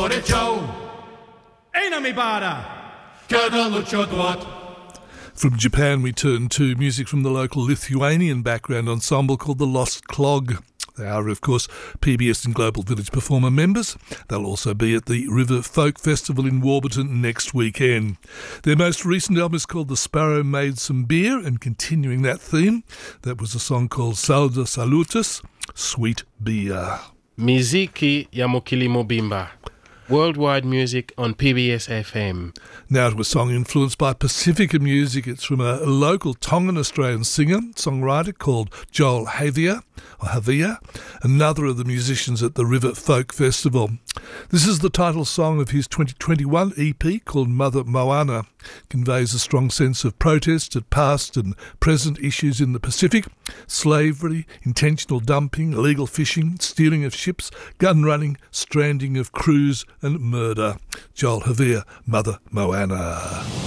Ore Joe, Eina mi bara. Cada lucho duat. From Japan, we turn to music from the local Lithuanian background ensemble called the Lost Clog. They are, of course, PBS and Global Village Performer members. They'll also be at the River Folk Festival in Warburton next weekend. Their most recent album is called The Sparrow Made Some Beer, and continuing that theme, that was a song called Salda Salutis, Sweet Beer. Miziki ya Mokili Mobimba. Worldwide music on PBS FM. Now to a song influenced by Pacifica music. It's from a local Tongan Australian singer, songwriter called Joel Havia, another of the musicians at the River Folk Festival. This is the title song of his 2021 EP called Mother Moana. It conveys a strong sense of protest at past and present issues in the Pacific: slavery, intentional dumping, illegal fishing, stealing of ships, gun running, stranding of crews and murder. Joel Havia, Mother Moana.